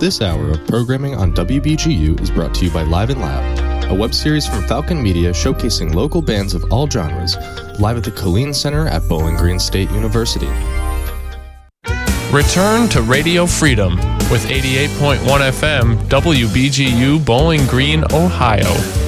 This hour of programming on WBGU is brought to you by Live and Loud, a web series from Falcon Media showcasing local bands of all genres, live at the Killeen Center at Bowling Green State University. Return to Radio Freedom with 88.1 FM WBGU Bowling Green, Ohio.